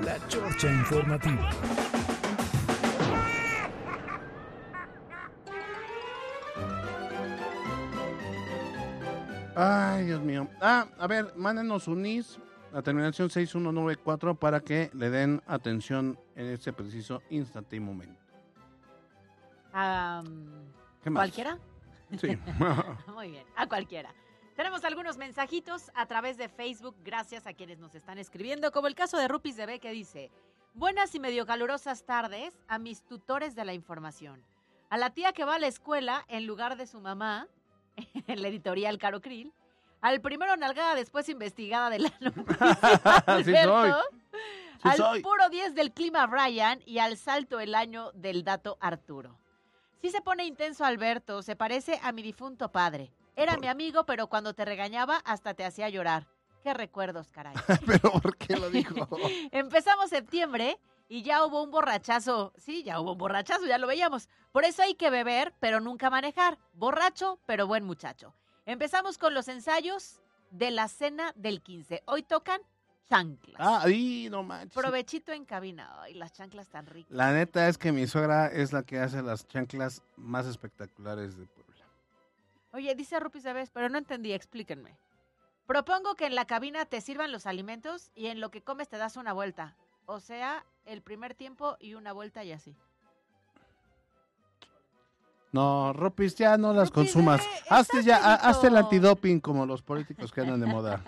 La Chorcha Informativa. Ay, Dios mío. A ver, mándenos un NIS a terminación 6194 para que le den atención en este preciso instante y momento. ¿Qué más? ¿Cualquiera? Sí. Muy bien, a cualquiera. Tenemos algunos mensajitos a través de Facebook, gracias a quienes nos están escribiendo, como el caso de Rupis de B, que dice: buenas y medio calurosas tardes a mis tutores de la información. A la tía que va a la escuela en lugar de su mamá, en la editorial Caro Krill. Al primero nalgada, después investigada de la noticia, Alberto. Sí Al puro 10 del clima, Brian. Y al salto el año del dato, Arturo. Sí se pone intenso, Alberto. Se parece a mi difunto padre. Era mi amigo, pero cuando te regañaba hasta te hacía llorar. Qué recuerdos, caray. ¿Pero por qué lo dijo? Empezamos septiembre y ya hubo un borrachazo. Sí, ya hubo un borrachazo, ya lo veíamos. Por eso hay que beber, pero nunca manejar. Borracho, pero buen muchacho. Empezamos con los ensayos de la cena del 15. Hoy tocan chanclas. Ahí no manches. Provechito en cabina. Ay, las chanclas tan ricas. La neta es que mi suegra es la que hace las chanclas más espectaculares de Puebla. Oye, dice Rupis de vez, pero no entendí, explíquenme. Propongo que en la cabina te sirvan los alimentos y en lo que comes te das una vuelta. O sea, el primer tiempo y una vuelta y así. No, Rupis, ya no las Rupis, consumas. bebé, Hazte el antidoping como los políticos que andan de moda.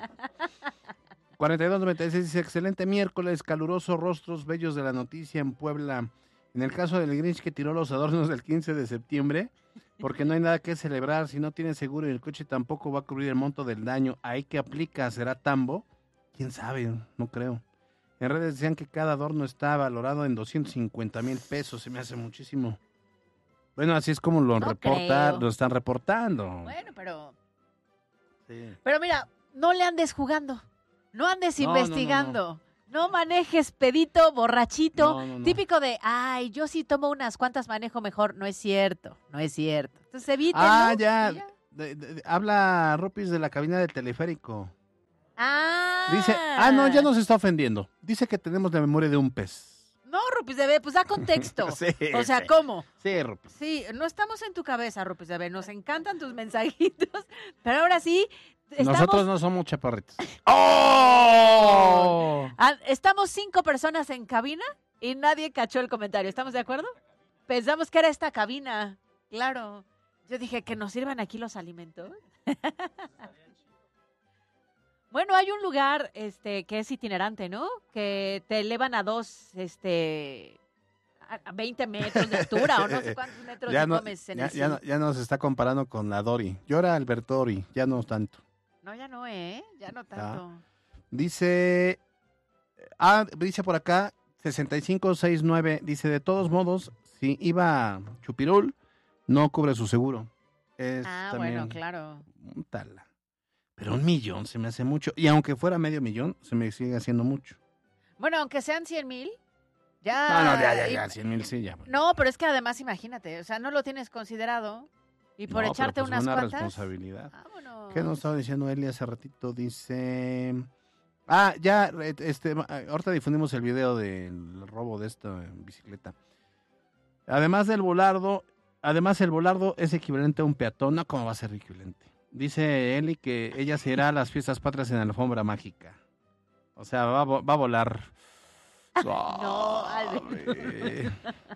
4296 dice: excelente miércoles, caluroso, rostros bellos de la noticia en Puebla. En el caso del Grinch que tiró los adornos del 15 de septiembre, porque no hay nada que celebrar, si no tiene seguro y el coche tampoco va a cubrir el monto del daño, ¿ahí qué aplica? ¿Será tambo? ¿Quién sabe? No creo. En redes decían que cada adorno está valorado en 250,000 pesos, se me hace muchísimo. Bueno, así es como lo están reportando. Bueno, pero... Sí. Pero mira, no le andes jugando. No andes investigando. No manejes pedito, borrachito. Típico de, ay, yo sí tomo unas cuantas, manejo mejor. No es cierto, no es cierto. Entonces evítenlo. Ya. Habla Rupis de la cabina del teleférico. Dice, no, ya nos está ofendiendo. Dice que tenemos la memoria de un pez. No, Rupis de B, pues da contexto. Sí, o sea, ¿cómo? Sí, Rupis. Sí, no estamos en tu cabeza, Rupis de B. Nos encantan tus mensajitos, pero ahora sí... Nosotros no somos chaparritos. ¡Oh! Estamos 5 personas en cabina y nadie cachó el comentario. ¿Estamos de acuerdo? Pensamos que era esta cabina. Claro. Yo dije, ¿que nos sirvan aquí los alimentos? Bueno, hay un lugar que es itinerante, ¿no? Que te elevan a 20 metros de altura o no sé cuántos metros comes en el cielo. Ya nos está comparando con la Dori. Yo era Albertori, ya no tanto. No, ya no, ya no tanto. Dice por acá, 6569, dice, de todos modos, si iba Chupirul, no cubre su seguro. Bueno, claro. Tala. Pero 1,000,000 se me hace mucho. Y aunque fuera medio millón, se me sigue haciendo mucho. Bueno, aunque sean 100,000, ya... Ya, 100,000 sí, ya. No, pero es que además, imagínate, o sea, no lo tienes considerado y por echarte pero pues unas una cuantas... responsabilidad. Vámonos. ¿Qué nos estaba diciendo Eli hace ratito? Dice... ahorita difundimos el video del robo de esta bicicleta. Además el volardo es equivalente a un peatón. No, ¿cómo va a ser equivalente? Dice Eli que ella se irá a las fiestas patrias en la alfombra mágica. O sea, va a volar. No, Albert.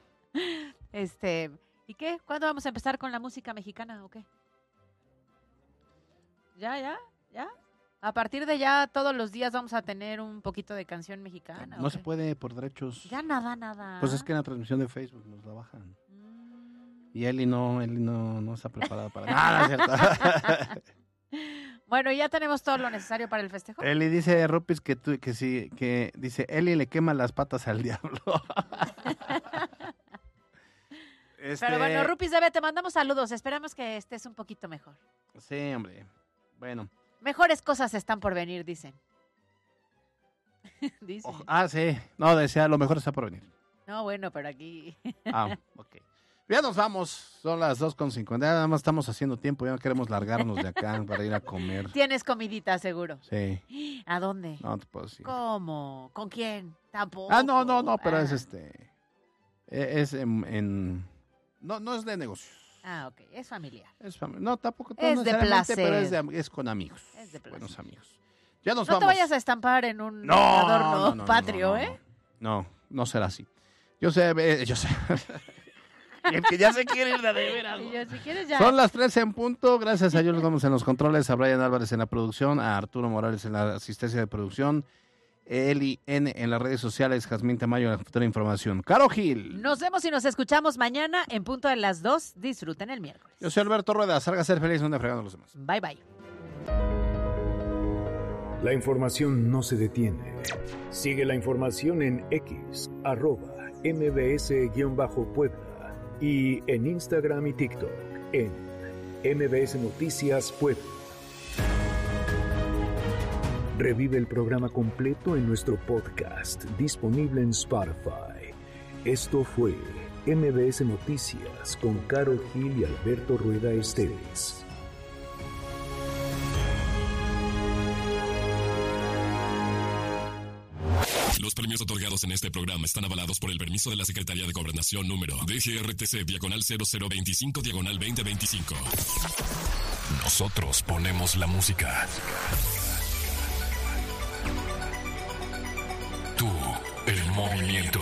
¿Y qué? ¿Cuándo vamos a empezar con la música mexicana o qué? ¿Ya? A partir de ya, todos los días vamos a tener un poquito de canción mexicana. No se puede por derechos. Ya nada. Pues es que en la transmisión de Facebook nos la bajan. Y Eli no está preparada para nada, ¿cierto? Bueno, ya tenemos todo lo necesario para el festejo. Eli dice, Rupis, que dice, Eli le quema las patas al diablo. Pero bueno, Rupis, te mandamos saludos. Esperamos que estés un poquito mejor. Sí, hombre. Bueno. Mejores cosas están por venir, dicen. Sí. No, decía, lo mejor está por venir. No, bueno, pero aquí... Ok. Ya nos vamos, son las 2:50. Nada más estamos haciendo tiempo, ya no queremos largarnos de acá para ir a comer. Tienes comidita, seguro. Sí. ¿A dónde? No te puedo decir. ¿Cómo? ¿Con quién? Tampoco. No, pero Ah. es no es de negocios. Ah, ok, es familiar. No, tampoco. Es no de necesariamente, placer. pero es con amigos. Es de placer. Buenos amigos. Ya nos No vamos. te vayas a estampar en un adorno no, patrio, ¿eh? No será así. Yo sé. Y el que ya se quiere ir de veras. Y yo, si quieres ya. Son las 13 en punto. Gracias a Dios nos vamos en los controles, a Brian Álvarez en la producción, a Arturo Morales en la asistencia de producción, Eli N en las redes sociales, Jazmín Tamayo en la futura información. Caro Gil. Nos vemos y nos escuchamos mañana en punto de las 2. Disfruten el miércoles. Yo soy Alberto Rueda. Salga a ser feliz, donde fregando los demás. Bye, bye. La información no se detiene. Sigue la información en X, @MBS-Puebla y en Instagram y TikTok en MBS Noticias Puebla. Revive el programa completo en nuestro podcast disponible en Spotify. Esto fue MBS Noticias con Caro Gil y Alberto Rueda Esteves. Los premios otorgados en este programa están avalados por el permiso de la Secretaría de Gobernación número DGRTC/0025/2025. Nosotros ponemos la música. Tú, el movimiento.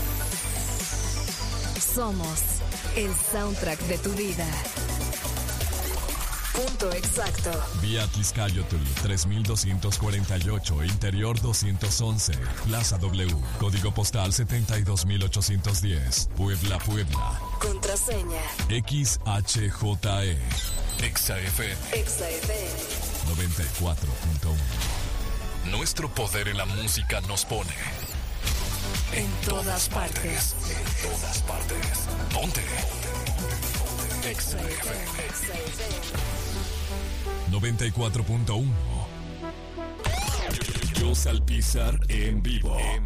Somos el soundtrack de tu vida. Punto exacto. Vía Tliscayotl 3248, Interior 211, Plaza W, Código Postal 72810, Puebla, Puebla. Contraseña. XHJE. XAFM. XAFM. 94.1. Nuestro poder en la música nos pone en todas partes. En todas partes. Ponte. XAFM. 94.1. Yo Salpizar en vivo.